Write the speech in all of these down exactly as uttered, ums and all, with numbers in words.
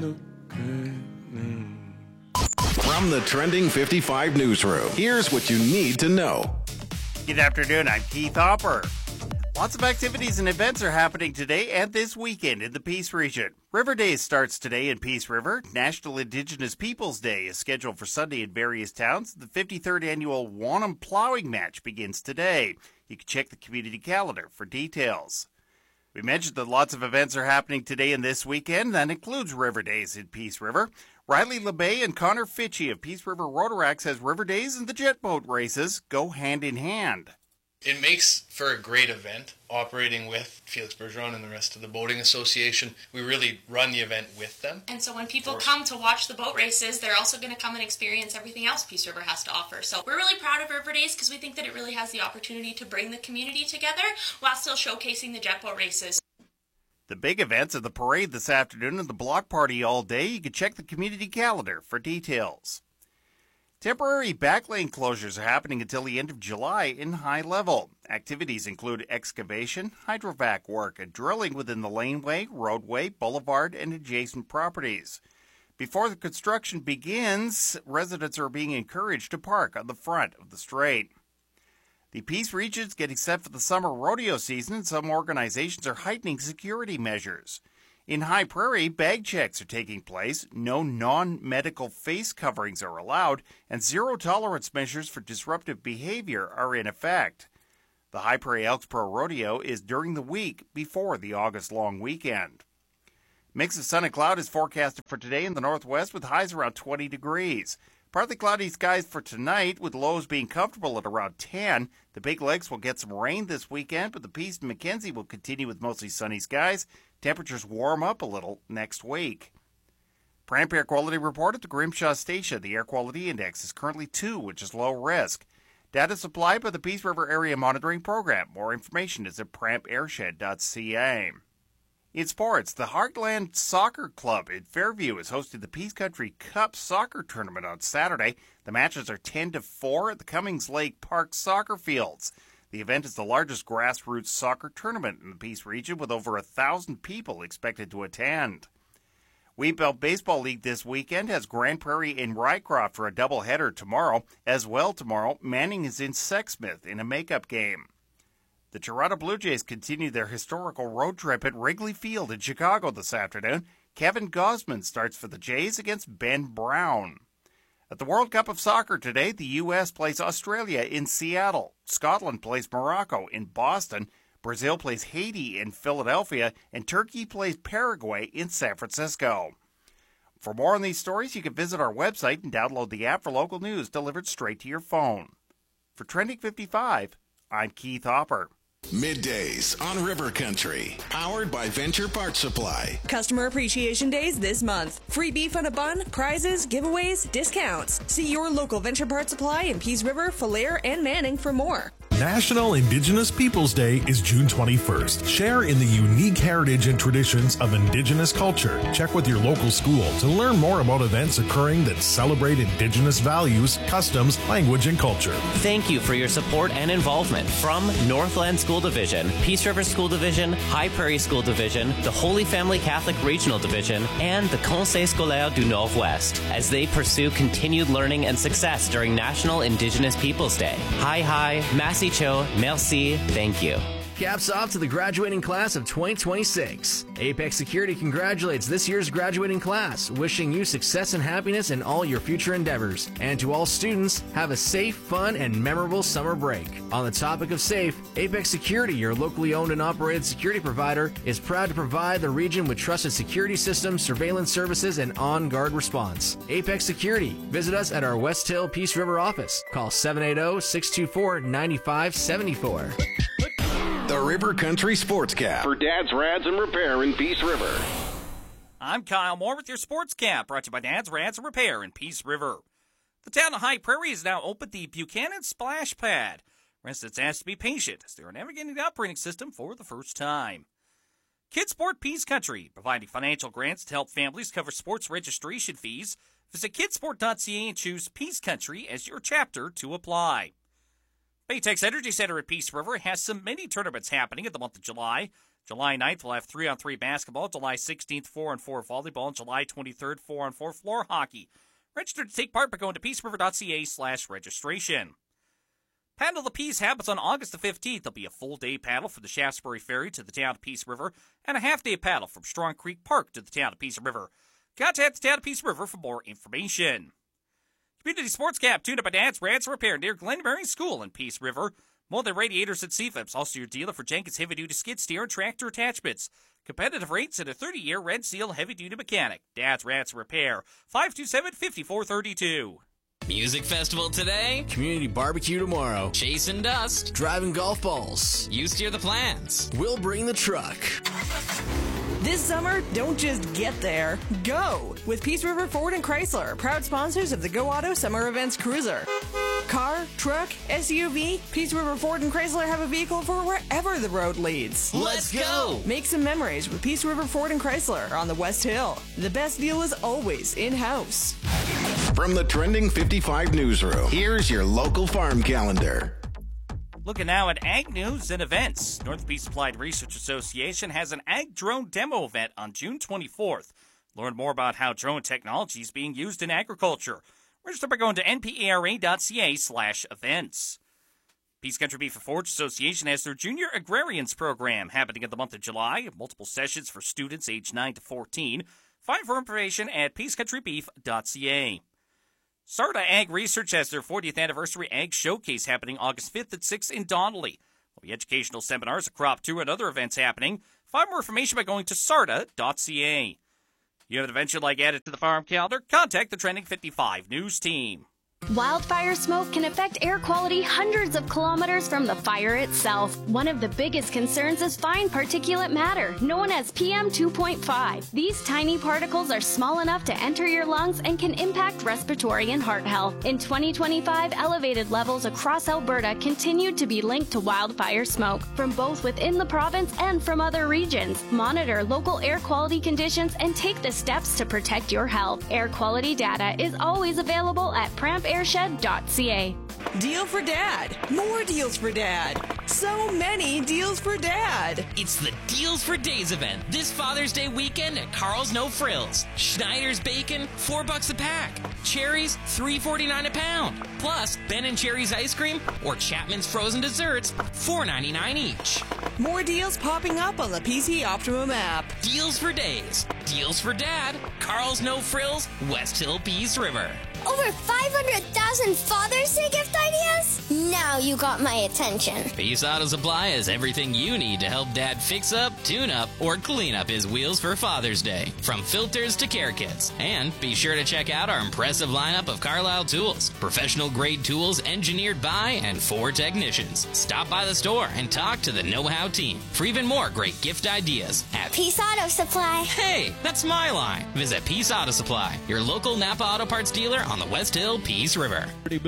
From the Trending fifty-five newsroom, here's what you need to know. Good afternoon, I'm Keith Hopper. Lots of activities and events are happening today and this weekend in the Peace region. River Days starts today in Peace River. National Indigenous Peoples Day is scheduled for Sunday in various towns. The fifty-third annual Wanham Plowing Match begins today. You can check the community calendar for details. We mentioned that lots of events are happening today and this weekend. That includes River Days in Peace River. Riley LeBay and Connor Fitchie of Peace River Rotaract says River Days and the jet boat races go hand in hand. It makes for a great event, operating with Felix Bergeron and the rest of the Boating Association. We really run the event with them. And so when people come to watch the boat races, they're also going to come and experience everything else Peace River has to offer. So we're really proud of River Days because we think that it really has the opportunity to bring the community together while still showcasing the jet boat races. The big events are the parade this afternoon and the block party all day. You can check the community calendar for details. Temporary backlane closures are happening until the end of July in High Level. Activities include excavation, hydrovac work, and drilling within the laneway, roadway, boulevard, and adjacent properties. Before the construction begins, residents are being encouraged to park on the front of the straight. The Peace region is getting set for the summer rodeo season, and some organizations are heightening security measures. In High Prairie, bag checks are taking place, no non-medical face coverings are allowed, and zero-tolerance measures for disruptive behavior are in effect. The High Prairie Elks Pro Rodeo is during the week before the August long weekend. Mix of sun and cloud is forecasted for today in the northwest with highs around twenty degrees. Partly cloudy skies for tonight, with lows being comfortable at around ten. The Big Lakes will get some rain this weekend, but the Peace and Mackenzie will continue with mostly sunny skies. Temperatures warm up a little next week. Pramp Air Quality Report at the Grimshaw Station. The air quality index is currently two, which is low risk. Data supplied by the Peace River Area Monitoring Program. More information is at pramp airshed dot c a. In sports, the Heartland Soccer Club in Fairview is hosting the Peace Country Cup soccer tournament on Saturday. The matches are ten to four at the Cummings Lake Park soccer fields. The event is the largest grassroots soccer tournament in the Peace region, with over a thousand people expected to attend. Wheatbelt Baseball League this weekend has Grand Prairie in Rycroft for a doubleheader tomorrow. As well tomorrow, Manning is in Sexsmith in a makeup game. The Toronto Blue Jays continue their historical road trip at Wrigley Field in Chicago this afternoon. Kevin Gausman starts for the Jays against Ben Brown. At the World Cup of Soccer today, the U S plays Australia in Seattle. Scotland plays Morocco in Boston. Brazil plays Haiti in Philadelphia. And Turkey plays Paraguay in San Francisco. For more on these stories, you can visit our website and download the app for local news delivered straight to your phone. For Trending fifty-five, I'm Keith Hopper. Middays on River Country, powered by Venture Parts Supply. Customer Appreciation Days this month. Free beef on a bun, prizes, giveaways, discounts. See your local Venture Parts Supply in Peace River, Falliere, and Manning for more. National Indigenous Peoples Day is June twenty-first. Share in the unique heritage and traditions of Indigenous culture. Check with your local school to learn more about events occurring that celebrate Indigenous values, customs, language, and culture. Thank you for your support and involvement from Northland School Division, Peace River School Division, High Prairie School Division, the Holy Family Catholic Regional Division, and the Conseil Scolaire du Nord-Ouest as they pursue continued learning and success during National Indigenous Peoples Day. Hi, hi, Massey Cho, merci, thank you. Caps off to the graduating class of twenty twenty-six. Apex Security congratulates this year's graduating class, wishing you success and happiness in all your future endeavors. And to all students, have a safe, fun, and memorable summer break. On the topic of safe, Apex Security, your locally owned and operated security provider, is proud to provide the region with trusted security systems, surveillance services, and on-guard response. Apex Security. Visit us at our West Hill Peace River office. Call seven eight zero, six two four, nine five seven four. The River Country Sports Cap for Dad's Rads and Repair in Peace River. I'm Kyle Moore with your Sports Cap, brought to you by Dad's Rads and Repair in Peace River. The town of High Prairie has now opened the Buchanan Splash Pad. Residents asked to be patient as they are navigating the operating system for the first time. Kidsport Peace Country, providing financial grants to help families cover sports registration fees. Visit kidsport dot c a and choose Peace Country as your chapter to apply. Baytex Energy Center at Peace River has some mini tournaments happening in the month of July. July ninth, we'll have three on three basketball. July sixteenth, four on four volleyball. And July twenty-third, four on four floor hockey. Register to take part by going to peaceriver.ca slash registration. Paddle of the Peace happens on August the fifteenth. There'll be a full-day paddle from the Shaftesbury Ferry to the town of Peace River and a half-day paddle from Strong Creek Park to the town of Peace River. Contact the town of Peace River for more information. Community Sports Camp, tuned up by Dad's Rants Repair near Glenmary School in Peace River. More than radiators and C F I Ps. Also your dealer for Jenkins heavy-duty skid steer and tractor attachments. Competitive rates and a thirty-year Red Seal heavy-duty mechanic. Dad's Rants Repair, five two seven, five four three two. Music festival today. Community barbecue tomorrow. Chasing dust. Driving golf balls. You steer the plans. We'll bring the truck. This summer, don't just get there. Go! With Peace River Ford and Chrysler, proud sponsors of the Go Auto Summer Events Cruiser. Car, truck, S U V, Peace River Ford and Chrysler have a vehicle for wherever the road leads. Let's go! Make some memories with Peace River Ford and Chrysler on the West Hill. The best deal is always in-house. From the Trending fifty-five newsroom, here's your local farm calendar. Looking now at ag news and events. Northeast Applied Research Association has an ag drone demo event on June twenty-fourth. Learn more about how drone technology is being used in agriculture. Register by going to npara.ca slash events. Peace Country Beef and Forage Association has their Junior Agrarians program happening in the month of July. Multiple sessions for students aged nine to fourteen. Find more information at peace country beef dot c a. Sarda Ag Research has their fortieth anniversary Ag Showcase happening August fifth at six in Donnelly. There'll be educational seminars, a crop tour, and other events happening. Find more information by going to sarda dot c a. You have an event you'd like added to the farm calendar? Contact the Trending fifty-five news team. Wildfire smoke can affect air quality hundreds of kilometers from the fire itself. One of the biggest concerns is fine particulate matter, known as P M two point five. These tiny particles are small enough to enter your lungs and can impact respiratory and heart health. In twenty twenty-five, elevated levels across Alberta continued to be linked to wildfire smoke from both within the province and from other regions. Monitor local air quality conditions and take the steps to protect your health. Air quality data is always available at pramp airshed dot c a. Deal for Dad. More deals for Dad. So many deals for Dad. It's the Deals for Days event this Father's Day weekend at Carl's No Frills. Schneider's bacon, four bucks a pack. Cherries, three forty-nine a pound. Plus, Ben and Jerry's ice cream or Chapman's frozen desserts, four ninety-nine each. More deals popping up on the P C Optimum app. Deals for Days. Deals for Dad. Carl's No Frills, West Hill, Peace River. Over five hundred thousand Father's Day gift ideas? Now you got my attention. Peace Auto Supply has everything you need to help Dad fix up, tune up, or clean up his wheels for Father's Day. From filters to care kits. And be sure to check out our impressive lineup of Carlisle tools. Professional grade tools engineered by and for technicians. Stop by the store and talk to the know-how team for even more great gift ideas at Peace Auto Supply. Hey, that's my line. Visit Peace Auto Supply, your local Napa Auto Parts dealer on the West Hill, Peace River.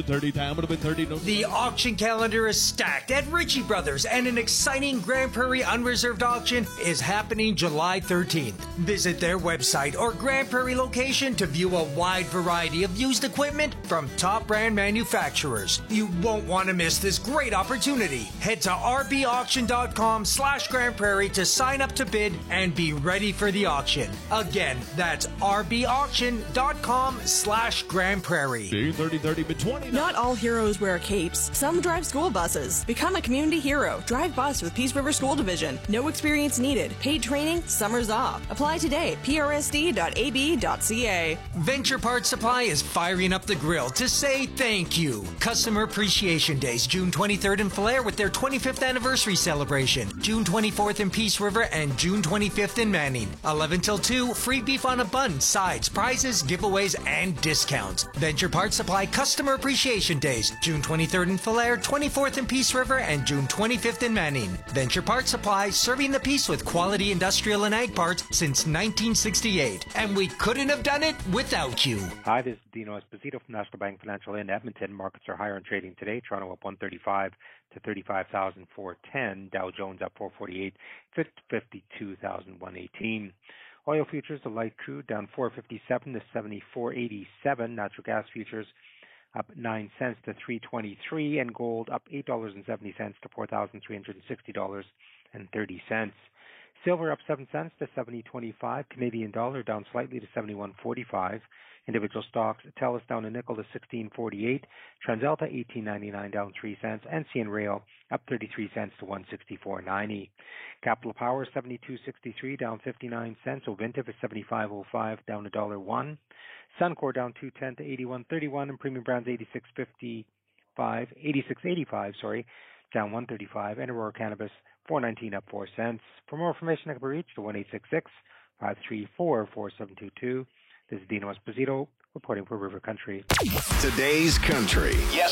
The auction calendar is stacked at Ritchie Brothers, and an exciting Grand Prairie Unreserved auction is happening July thirteenth. Visit their website or Grand Prairie location to view a wide variety of used equipment from top brand manufacturers. You won't want to miss this great opportunity. Head to r b auction dot com slash Grand Prairie to sign up to bid and be ready for the auction. Again, that's r b auction dot com slash Grand Prairie. Not all heroes wear capes. Some drive school buses. Become a community hero. Drive bus with Peace River School Division. No experience needed. Paid training, summers off. Apply today at p r s d dot a b dot c a. Venture Parts Supply is firing up the grill to say thank you. Customer Appreciation Days, June twenty-third in Falher with their twenty-fifth anniversary celebration. June twenty-fourth in Peace River and June twenty-fifth in Manning. eleven till two, free beef on a bun, sides, prizes, giveaways, and discounts. Venture Parts Supply Customer Appreciation Days, June twenty-third in Falher, twenty-fourth in Peace River, and June twenty-fifth in Manning. Venture Parts Supply, serving the Peace with quality industrial and ag parts since nineteen sixty-eight. And we couldn't have done it without you. Hi, this is Dino Esposito from National Bank Financial in Edmonton. Markets are higher in trading today. Toronto up one thirty-five to thirty-five thousand four hundred ten. Dow Jones up four forty-eight to fifty-two thousand one hundred eighteen. Oil futures, the light crude down four seventy-seven to seventy-four eighty-seven. Natural gas futures up nine cents to three twenty-three, and gold up eight dollars and seventy cents to four thousand three hundred sixty dollars and thirty cents. Silver up seven cents to seventy twenty-five. Canadian dollar down slightly to seventy-one forty-five. Individual stocks, TELUS down a nickel to sixteen forty-eight. TransAlta eighteen ninety-nine down three cents. N C N Rail up thirty-three cents to one sixty-four ninety. Capital Power seventy-two sixty-three down fifty-nine cents. Ovintiv is seventy-five oh five down a dollar one. Suncor down two ten to eighty-one thirty-one, and Premium Brands eighty-six fifty-five, eighty-six eighty-five, sorry, down one thirty-five. And Aurora Cannabis four nineteen up four cents. For more information, I can be reached at one eight six six, five three four, four seven two two. This is Dino Esposito reporting for River Country. Today's Country. Yes.